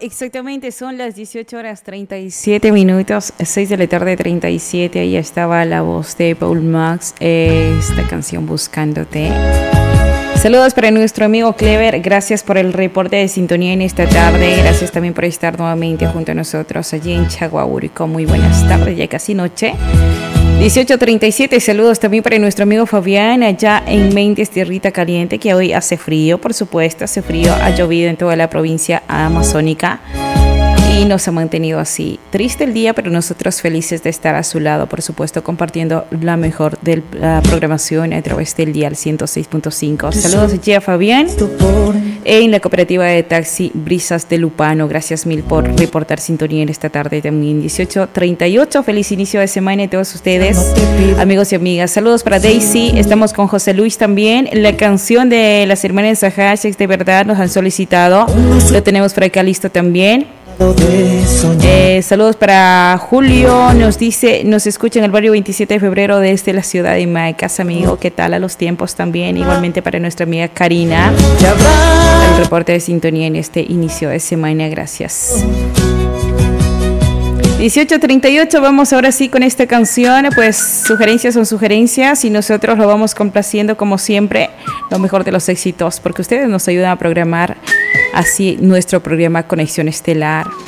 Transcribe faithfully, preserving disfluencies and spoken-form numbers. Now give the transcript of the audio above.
Exactamente, son las dieciocho horas treinta y siete minutos, seis de la tarde treinta y siete. Ahí estaba la voz de Paul Max, esta canción Buscándote. Saludos para nuestro amigo Clever, gracias por el reporte de sintonía en esta tarde, gracias también por estar nuevamente junto a nosotros allí en Chaguaurico. Muy buenas tardes, ya casi noche. dieciocho treinta y siete, saludos también para nuestro amigo Fabián allá en Méndez, Tierrita Caliente, que hoy hace frío, por supuesto, hace frío, ha llovido en toda la provincia amazónica y nos ha mantenido así. Triste el día, pero nosotros felices de estar a su lado, por supuesto, compartiendo la mejor de la programación a través del dial ciento seis punto cinco. Saludos allí a Fabián en la cooperativa de taxi Brisas de Lupano. Gracias mil por reportar sintonía en esta tarde también. dieciocho treinta y ocho, feliz inicio de semana a todos ustedes, amigos y amigas. Saludos para Daisy, estamos con José Luis también. La canción de las hermanas Sahash, de verdad, nos han solicitado. Lo tenemos por acá listo también. Eh, saludos para Julio, nos dice, nos escucha en el barrio veintisiete de febrero desde la ciudad de Maicas, amigo, ¿qué tal a los tiempos también? Igualmente para nuestra amiga Karina, el reporte de sintonía en este inicio de semana, gracias. dieciocho treinta y ocho, vamos ahora sí con esta canción, pues sugerencias son sugerencias y nosotros lo vamos complaciendo como siempre, lo mejor de los éxitos, porque ustedes nos ayudan a programar así nuestro programa Conexión Estelar.